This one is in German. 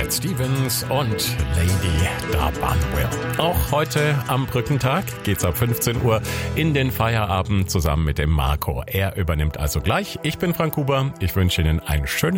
Cat Stevens und Lady Da Banwell. Auch heute am Brückentag geht's ab 15 Uhr in den Feierabend zusammen mit dem Marco. Er übernimmt also gleich. Ich bin Frank Huber. Ich wünsche Ihnen ein schönes